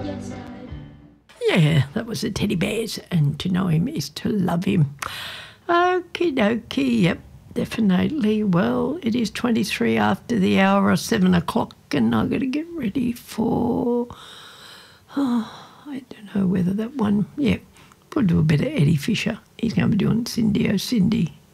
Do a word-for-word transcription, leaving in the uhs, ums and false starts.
Yeah, that was the Teddy Bears, and to know him is to love him. Okie dokie, yep, definitely. Well, it is twenty-three after the hour of seven o'clock, and I've got to get ready for, oh, I don't know whether that one, yeah, we'll do a bit of Eddie Fisher. He's going to be doing Cindy, oh Cindy.